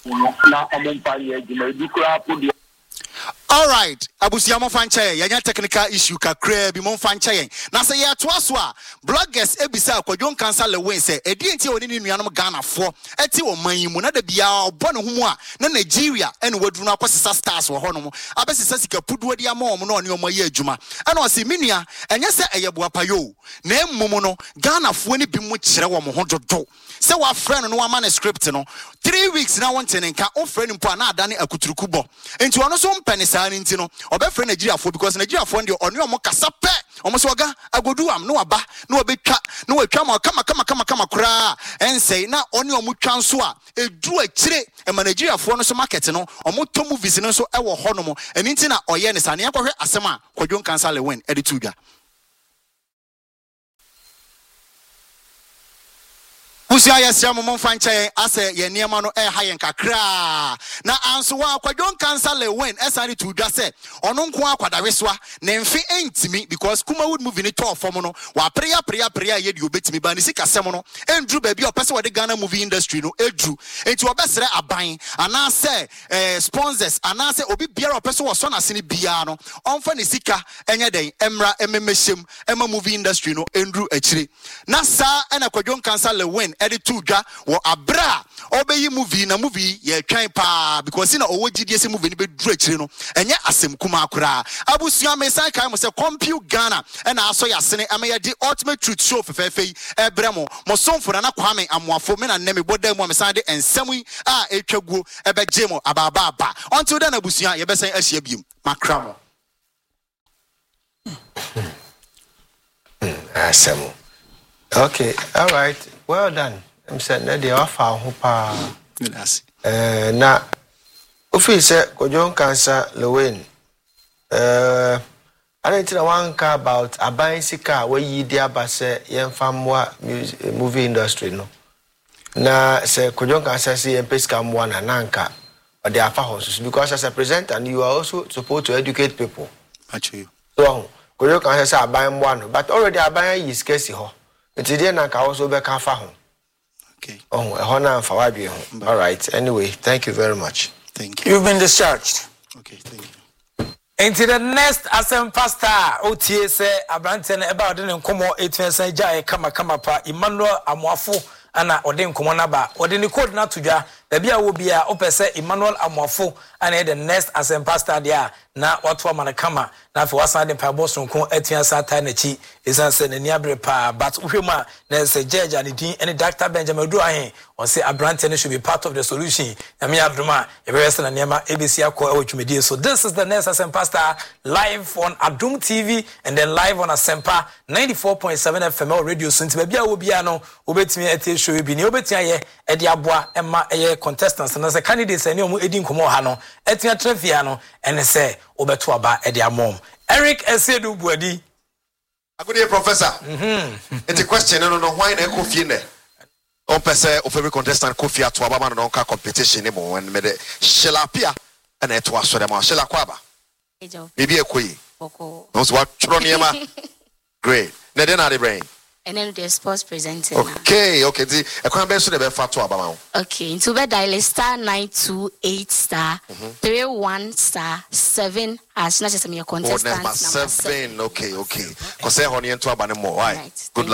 na omumpani ejuma edikura pudi. All right, abusia mo fanche yanya technical issue kakra bi mo fanche na say ya to aso a bloggers ebisa akwadwon cancer le wen say edi enti oni ni nuanom Ghana fo eti o man mu na da bia obo ne homu a na Nigeria ene waduru na akosesa stars wo honom abesesa sika pudu odi ama om na oni omo ye adwuma ena o se menua enye se eyebo apayo na emmum no Ghana fo ni bi mu kire wo mo hododo se wa friend no wa manuscript no 3 weeks na won tenenka o friend mpo na adane akuturukubo enti ono so mpene saa ni enti no obefre Nigeria fo because Nigeria fo nde oni omo kasa pe omo so oga agodu am no waba no obetwa no watwa ma kama kura ensei na oni omo twa nso a edu akire e Nigeria fo no so market no omo to movies no so e wo ho no mo eni enti na oye ne sa ne akwahwe asem a kwadwon cancer le win edi tudwa Usia yesia mo fanche ase ye niema no hayen kakra na anso wa kwadwon cancer le win esari to dwa se ono nko akwadawesoa na mfe entimi because Kumawood movie ni to form no wa prayer ye di obetimi ba ni sika sem no endru ba bi opese wode Ghana movie industry no edru enti obesere aban ana se sponsors ana se obi biara opese wo so na se ni bia no onfa ni sika enye den emra ememeshem ema movie industry no endru akire na sa ena kwadwon cancer le win edi tudwa wo abra obeyi movie na movie ye twan pa because na owo gidie se movie ni be duru akire no enye asem kuma akura abusua me sai kai mo se compute Ghana na aso ya sene ameye di ultimate truth show fefefe ebremo mo somfo na Kwame Amoafo me na neme bodam mo me san de ensem a etwaguo ebeje mo ababa until then abusua ye be san ahia biem makramo asemo. Okay, all right. Well done. I'm saying that they offer hopa. Yes. Na office kwadwon cancer Lewin. I don't know one car about aban sika we yi dia ba se yemfamwa movie industry no. Na se kwadwon cancer se yempesika mwa na nanka or they afa house because as a presenter and you are also supposed to educate people. Actually. So kwadwon cancer se aban mwa no but already aban is scarce ho. Today na ka also be ka fa ho. Okay. Oh, honor for wabi. All right. Anyway, thank you very much. Thank you. You've been discharged. Okay, thank you. Into the next Asem Pastor OTA say Abranten about den nkomo etwensan gya kama pa Emmanuel Amoafo ana ode nkomo na ba ode ni code na tudwa da bia wo bia opese Emmanuel Amoafo ana the next Asem Pastor dia na watu amana kama na fe wasan de pabo sonko etwensan ta na chi esan se na ni abre pa but uhwema na se judge and din any Dr. Benjamin Odu ahen on say Abranten should be part of the solution na me aduma e be na niema ABC akọ e wotwumedie. So this is the next Asem Pastor live on Adum TV and then live on Asempa 94.7 FM radio so nti bia wo bia no obetimi ete show bi ni obetimi aye e de aboa ema eye contestants na se candidates ani omu edi nkomo ha no etia trafia no ene se obeto aba e de amom Eric Esedu Buadi. Good day, Professor. It's a question no why na Kofi ne on pese of every contestant Kofi ato aba no nka competition mo when me de Shelapia and eto aso dem Shela kwaba bibi ekoyi no so what tro niema great na den na the brain and then the sports presenter. Okay, the ekwan be so de be fa to aba ma. Okay, into be dial *928*31*7 as na just me contestant number 7. Okay. Cause say honey into aba no more. Why? Good luck.